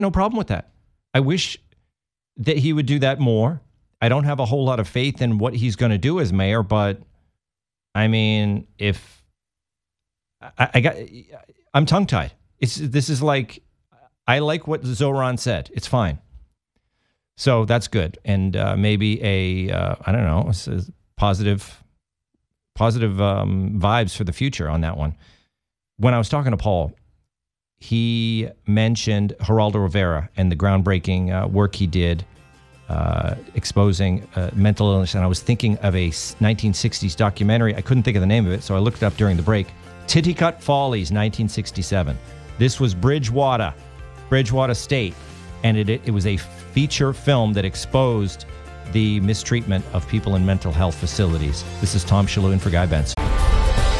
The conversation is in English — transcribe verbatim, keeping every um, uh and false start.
no problem with that. I wish that he would do that more. I don't have a whole lot of faith in what he's going to do as mayor, but I mean, if I, I got, I'm tongue tied. It's this is like, I like what Zoran said. It's fine. So that's good. And uh, maybe a, uh, I don't know, positive, positive um, vibes for the future on that one. When I was talking to Paul, he mentioned Geraldo Rivera and the groundbreaking uh, work he did uh, exposing uh, mental illness. And I was thinking of a nineteen sixties documentary. I couldn't think of the name of it, so I looked it up during the break. Titicut Follies, nineteen sixty-seven. This was Bridgewater, Bridgewater State. And it, it was a feature film that exposed the mistreatment of people in mental health facilities. This is Tom Shalhoub in for Guy Benson.